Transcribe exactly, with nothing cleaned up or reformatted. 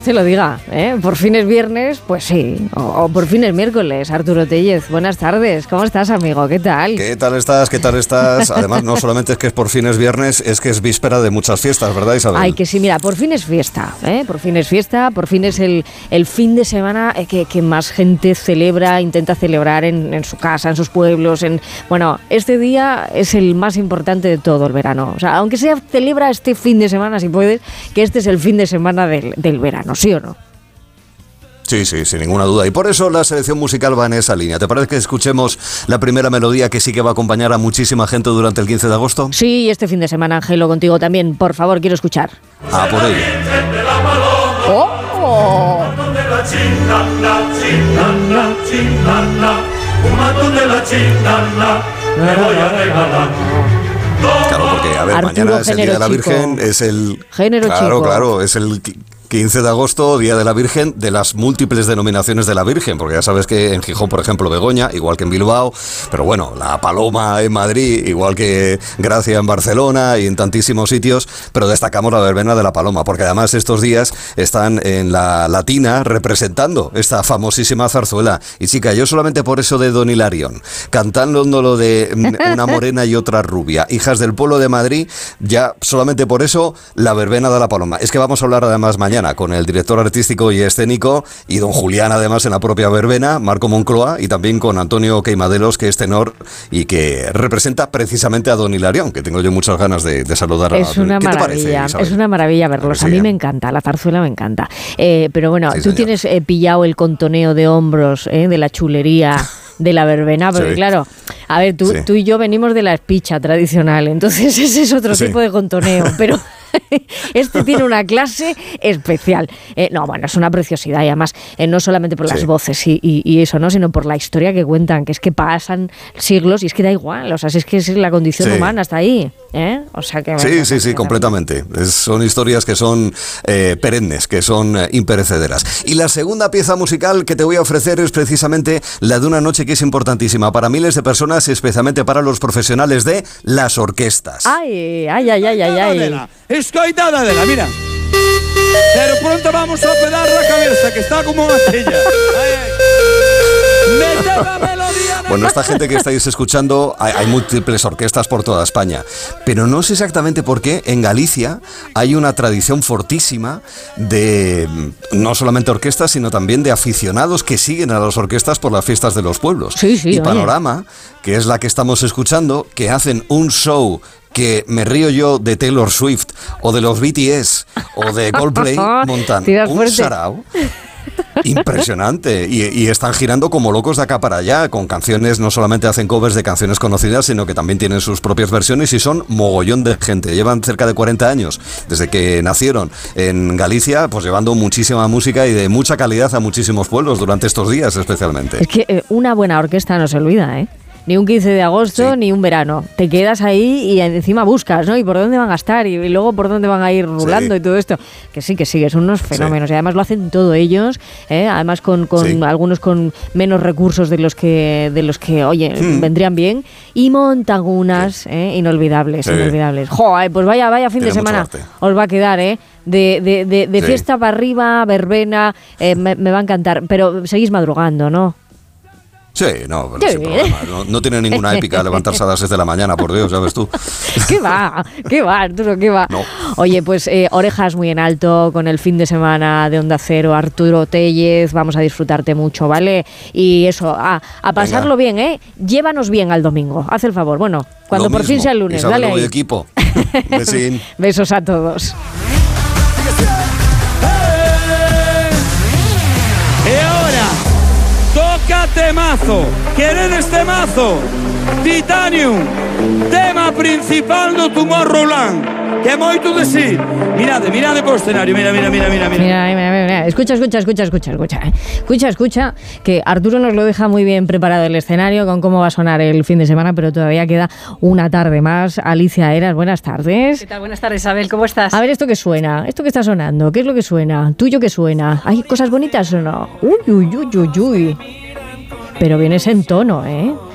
Se lo diga, ¿eh? Por fin es viernes, pues sí, o, o por fin es miércoles. Arturo Tellez, buenas tardes, ¿cómo estás, amigo? ¿Qué tal? ¿Qué tal estás? ¿Qué tal estás? Además, no solamente es que es por fin es viernes, es que es víspera de muchas fiestas, ¿verdad, Isabel? Ay, que sí, mira, por fin es fiesta, ¿eh? Por fin es fiesta, por fin es el, el fin de semana que, que más gente celebra, intenta celebrar en, en su casa, en sus pueblos, en... Bueno, este día es el más importante de todo el verano. O sea, aunque sea celebra este fin de semana, si puedes, que este es el fin de semana del, del verano. ¿Sí o no? Sí, sí, sin ninguna duda. Y por eso la selección musical va en esa línea. ¿Te parece que escuchemos la primera melodía que sí que va a acompañar a muchísima gente durante el quince de agosto? Sí, este fin de semana, Ángelo, contigo también. Por favor, quiero escuchar. Ah, por ello. ¡Oh! Claro, porque, a ver, Arturo, mañana es el Día de la Virgen, chico. es el... Género claro, chico. Claro, es el quince de agosto, Día de la Virgen, de las múltiples denominaciones de la Virgen, porque ya sabes que en Gijón, por ejemplo, Begoña, igual que en Bilbao, pero bueno, la Paloma en Madrid, igual que Gracia en Barcelona y en tantísimos sitios, pero destacamos la verbena de la Paloma, porque además estos días están en la Latina representando esta famosísima zarzuela. Y chica, yo solamente por eso de Don Hilarión, cantando lo de una morena y otra rubia, hijas del pueblo de Madrid, ya solamente por eso la verbena de la Paloma. Es que vamos a hablar además mañana con el director artístico y escénico y don Julián además en la propia verbena, Marco Moncloa, y también con Antonio Queimadelos, que es tenor y que representa precisamente a don Hilarión, que tengo yo muchas ganas de, de saludar. Es a una ¿Qué maravilla, te parece, Isabel? Es una maravilla verlos. Sí, a mí sí. me encanta, la zarzuela me encanta. Eh, pero bueno, Sí, tú señor. tienes eh, pillado el contoneo de hombros, eh, de la chulería de la verbena, porque Sí. claro, a ver, tú, Sí. tú y yo venimos de la espicha tradicional, entonces ese es otro Sí. tipo de contoneo, pero... Este tiene una clase especial. Eh, no, bueno, es una preciosidad y además eh, no solamente por las Sí. voces y, y, y eso, ¿no? Sino por la historia que cuentan, que es que pasan siglos y es que da igual, o sea, si es que es la condición Sí. humana hasta ahí, ¿eh? O sea que... Sí, sí, sí, completamente. Es, son historias que son eh, perennes, que son eh, imperecederas. Y la segunda pieza musical que te voy a ofrecer es precisamente la de una noche que es importantísima para miles de personas y especialmente para los profesionales de las orquestas. Ay, ay, ay, ay, ay, ay. Escoitada de la, mira. Pero pronto vamos a operar la cabeza, que está como una silla. Ay, ay. Mete la melodía. Bueno, esta gente que estáis escuchando, hay, hay múltiples orquestas por toda España, pero no sé exactamente por qué en Galicia hay una tradición fortísima de no solamente orquestas, sino también de aficionados que siguen a las orquestas por las fiestas de los pueblos. Sí, sí, y oye. Panorama, que es la que estamos escuchando, que hacen un show que me río yo de Taylor Swift o de los B T S o de Coldplay, montan Tiras un fuerte. sarao impresionante y, y están girando como locos de acá para allá con canciones. No solamente hacen covers de canciones conocidas, sino que también tienen sus propias versiones y son mogollón de gente. Llevan cerca de cuarenta años desde que nacieron en Galicia, pues llevando muchísima música y de mucha calidad a muchísimos pueblos durante estos días especialmente. Es que eh, una buena orquesta no se olvida, ¿eh? Ni un quince de agosto, Sí. ni un verano. Te quedas ahí y encima buscas, ¿no? Y por dónde van a estar y, y luego por dónde van a ir rulando Sí. y todo esto. Que sí, que sí, que son unos fenómenos. Sí. Y además lo hacen todo ellos, ¿eh? Además con, con Sí. algunos con menos recursos de los que, de los que oye, Hmm. vendrían bien. Y montan unas ¿eh? inolvidables, Sí. inolvidables. ¡Joder! Pues vaya, vaya fin Tiene de mucho semana arte. os va a quedar, ¿eh? De, de, de, de Sí. fiesta para arriba, verbena, eh, me, me va a encantar. Pero seguís madrugando, ¿no? Sí, no, pero Sí. sin problema. No, no tiene ninguna épica levantarse a las seis de la mañana, por Dios, ¿sabes tú? ¿Qué va? ¿Qué va, Arturo? ¿Qué va? No. Oye, pues eh, orejas muy en alto con el fin de semana de Onda Cero, Arturo Tellez, vamos a disfrutarte mucho, ¿vale? Y eso, a, a pasarlo bien, ¿eh? Llévanos bien al domingo, haz el favor. Bueno, cuando Lo por mismo. fin sea el lunes, Isabel, dale voy ahí. equipo. Besín. Besos a todos. Y ahora, toca temazo. ¿Quieres temazo? Titanium, tema principal do Tomorrowland. Que moito decir. Mirade, mirade por escenario. Mira, mira, mira, mira, mira. Mira, mira, mira, mira. Escucha, escucha, escucha, escucha, escucha. eh. Escucha, escucha, que Arturo nos lo deja muy bien preparado el escenario con cómo va a sonar el fin de semana, pero todavía queda una tarde más. Alicia Eras, buenas tardes. ¿Qué tal? Buenas tardes, Isabel. ¿Cómo estás? A ver, ¿esto qué suena? ¿Esto qué está sonando? ¿Qué es lo que suena? ¿Tuyo qué suena? ¿Hay cosas bonitas o no? Uy, uy, uy, uy, uy. Pero vienes en tono, ¿eh?